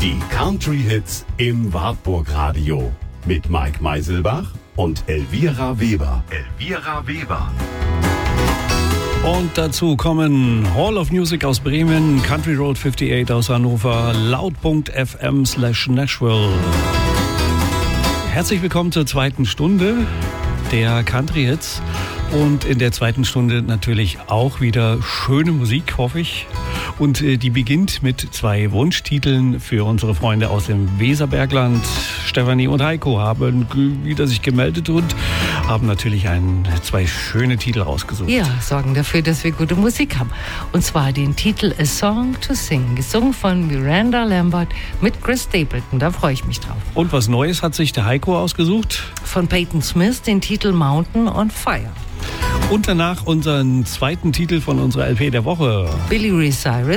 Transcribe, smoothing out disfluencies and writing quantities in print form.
Die Country-Hits im Wartburg-Radio mit Mike Meiselbach und Elvira Weber. Und dazu kommen Hall of Music aus Bremen, Country Road 58 aus Hannover, Laut.fm/Nashville. Herzlich willkommen zur zweiten Stunde der Country Hits. Und in der zweiten Stunde natürlich auch wieder schöne Musik, hoffe ich. Und die beginnt mit 2 Wunschtiteln für unsere Freunde aus dem Weserbergland. Stefanie und Heiko haben wieder sich gemeldet und haben natürlich 2 schöne Titel rausgesucht. Ja, sorgen dafür, dass wir gute Musik haben. Und zwar den Titel A Song to Sing, gesungen von Miranda Lambert mit Chris Stapleton. Da freue ich mich drauf. Und was Neues hat sich der Heiko ausgesucht? Von Peyton Smith den Titel Mountain on Fire. Und danach unseren zweiten Titel von unserer LP der Woche. Billy Ray Cyrus